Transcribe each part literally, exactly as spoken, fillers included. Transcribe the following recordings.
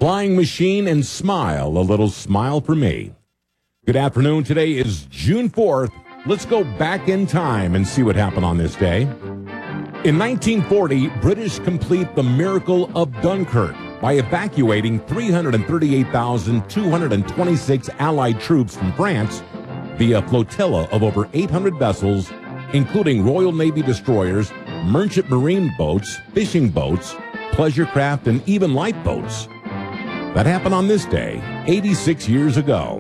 Flying Machine, and Smile, a little smile for me. Good afternoon. Today is June fourth. Let's go back in time and see what happened on this day. In nineteen forty, British complete the miracle of Dunkirk by evacuating three hundred thirty-eight thousand two hundred twenty-six Allied troops from France via a flotilla of over eight hundred vessels, including Royal Navy destroyers, merchant marine boats, fishing boats, pleasure craft, and even lifeboats. That happened on this day, eighty-six years ago.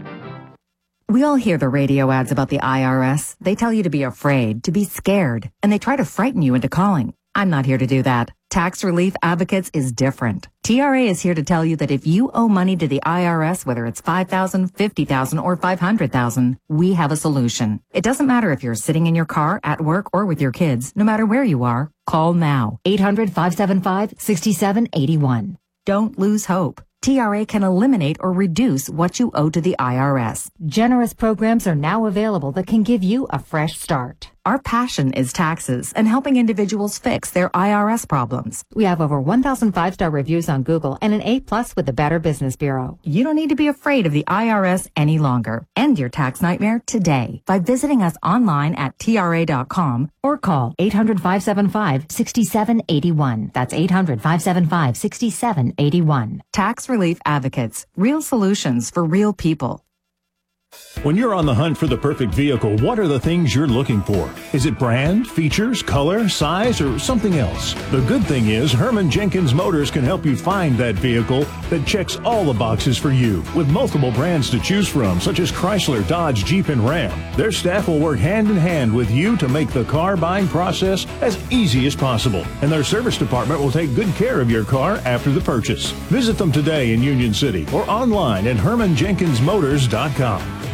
We all hear the radio ads about the I R S. They tell you to be afraid, to be scared, and they try to frighten you into calling. I'm not here to do that. Tax Relief Advocates is different. T R A is here to tell you that if you owe money to the I R S, whether it's five thousand dollars, fifty thousand dollars, or five hundred thousand dollars, we have a solution. It doesn't matter if you're sitting in your car, at work, or with your kids. No matter where you are, call now. eight hundred, five seven five, six seven eight one. Don't lose hope. T R A can eliminate or reduce what you owe to the I R S. Generous programs are now available that can give you a fresh start. Our passion is taxes and helping individuals fix their I R S problems. We have over one thousand five-star reviews on Google and an A plus with the Better Business Bureau. You don't need to be afraid of the I R S any longer. End your tax nightmare today by visiting us online at T R A dot com or call eight hundred, five seven five, six seven eight one. That's eight hundred, five seven five, six seven eight one. Tax Relief Advocates. Real solutions for real people. When you're on the hunt for the perfect vehicle, what are the things you're looking for? Is it brand, features, color, size, or something else? The good thing is Herman Jenkins Motors can help you find that vehicle that checks all the boxes for you. With multiple brands to choose from, such as Chrysler, Dodge, Jeep, and Ram, their staff will work hand in hand with you to make the car buying process as easy as possible. And their service department will take good care of your car after the purchase. Visit them today in Union City or online at herman jenkins motors dot com.